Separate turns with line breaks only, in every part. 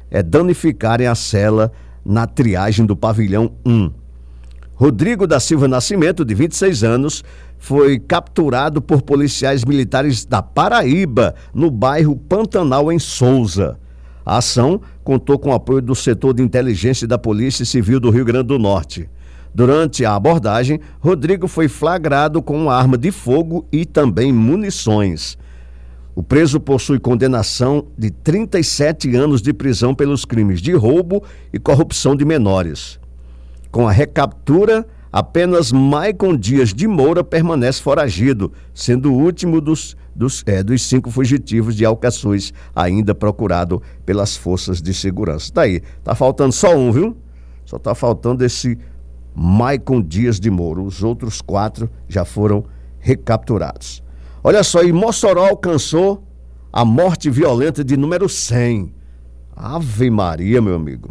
danificarem a cela na triagem do pavilhão 1. Rodrigo da Silva Nascimento, de 26 anos, foi capturado por policiais militares da Paraíba, no bairro Pantanal, em Souza. A ação contou com o apoio do setor de inteligência da Polícia Civil do Rio Grande do Norte. Durante a abordagem, Rodrigo foi flagrado com uma arma de fogo e também munições. O preso possui condenação de 37 anos de prisão pelos crimes de roubo e corrupção de menores. Com a recaptura, apenas Maicon Dias de Moura permanece foragido, sendo o último dos 5 fugitivos de Alcaçuz ainda procurado pelas forças de segurança. Daí, tá faltando só um, viu? Só tá faltando esse Maicon Dias de Moura. Os outros 4 já foram recapturados. Olha só, e Mossoró alcançou a morte violenta de número 100. Ave Maria, meu amigo.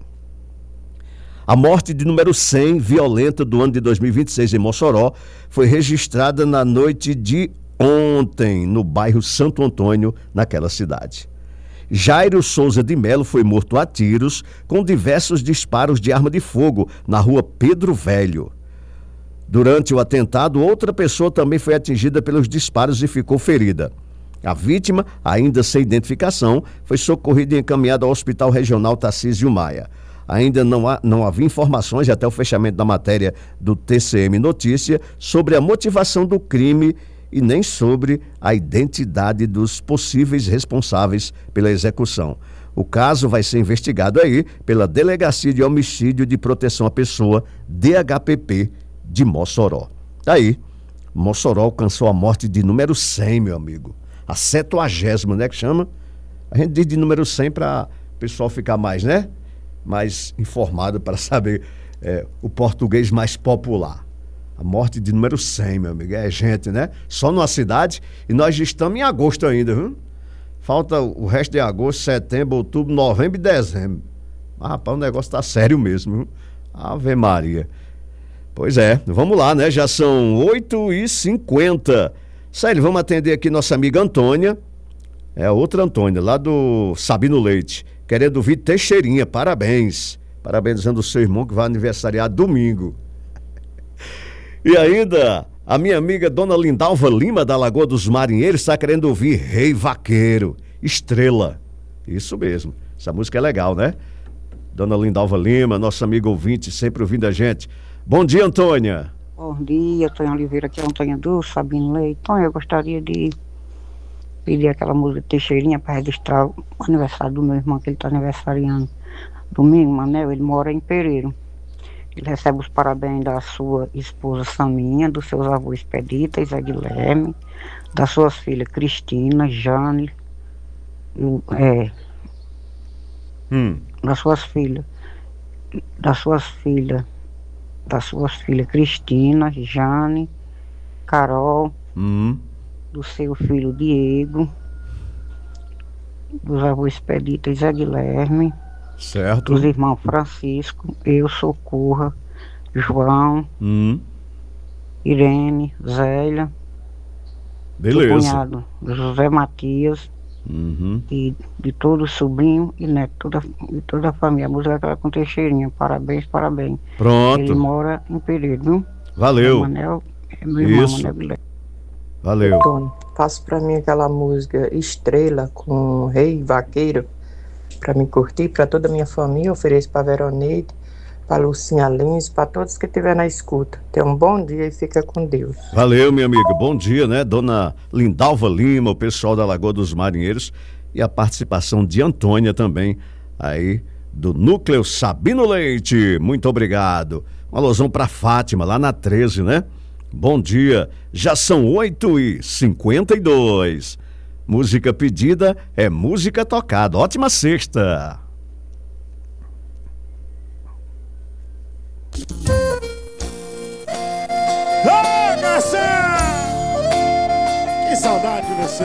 A morte de número 100 violenta do ano de 2026 em Mossoró foi registrada na noite de ontem, no bairro Santo Antônio, naquela cidade. Jairo Souza de Melo foi morto a tiros com diversos disparos de arma de fogo na rua Pedro Velho. Durante o atentado, outra pessoa também foi atingida pelos disparos e ficou ferida. A vítima, ainda sem identificação, foi socorrida e encaminhada ao Hospital Regional Tarcísio Maia. Ainda não havia informações até o fechamento da matéria do TCM Notícia sobre a motivação do crime e nem sobre a identidade dos possíveis responsáveis pela execução. O caso vai ser investigado aí pela Delegacia de Homicídio de Proteção à Pessoa, DHPP, de Mossoró. Daí, Mossoró alcançou a morte de número 100, meu amigo. A 70ª, né, que chama? A gente diz de número 100 para o pessoal ficar mais, né? Mais informado, para saber o português mais popular. A morte de número 100, meu amigo. É gente, né? Só numa cidade, e nós já estamos em agosto ainda, viu? Falta o resto de agosto, setembro, outubro, novembro e dezembro. Mas, rapaz, o negócio tá sério mesmo, viu? Ave Maria. Pois é, vamos lá, né? Já são 8h50. Sério, vamos atender aqui nossa amiga Antônia. É outra Antônia, lá do Sabino Leite. Querendo ouvir Teixeirinha, parabéns. Parabenizando o seu irmão que vai aniversariar domingo. E ainda, a minha amiga Dona Lindalva Lima, da Lagoa dos Marinheiros, está querendo ouvir Rei Vaqueiro, Estrela. Isso mesmo, essa música é legal, né? Dona Lindalva Lima, nossa amiga ouvinte, sempre ouvindo a gente. Bom dia, Antônia.
Bom dia, Antônia Oliveira, aqui é a Antônia do Sabino Leite. Então, eu gostaria de pedir aquela música Teixeirinha para registrar o aniversário do meu irmão, que ele está aniversariando domingo, Manel. Ele mora em Pereiro. Ele recebe os parabéns da sua esposa Saminha, dos seus avós Expedita e Zé Guilherme, das suas filhas Cristina, Jane, das suas filhas Cristina, Jane, Carol, do seu filho Diego, dos avós Expedita e Zé Guilherme,
certo,
dos irmãos Francisco, eu, Socorra, João, Irene, Zélia,
beleza,
do cunhado José Matias, e de todo o sobrinho e neto, de toda a família. A música que ela com Teixeirinha, parabéns, parabéns.
Pronto.
Ele mora em Pereira, viu?
Valeu.
Manel, é meu irmão,
Isso.
Manel Guilherme.
Valeu.
Antônio, faça pra mim aquela música Estrela com Rei Vaqueiro, pra me curtir, pra toda a minha família. Ofereço pra Veroneide, pra Lucinha Lins, pra todos que estiver na escuta. Tenha um bom dia e fica com Deus.
Valeu, minha amiga. Bom dia, né? Dona Lindalva Lima, o pessoal da Lagoa dos Marinheiros e a participação de Antônia também, aí do Núcleo Sabino Leite. Muito obrigado. Um alusão pra Fátima, lá na 13, né? Bom dia. Já são 8h52. Música pedida é música tocada. Ótima sexta.
Ô, Garçom! Que saudade de você.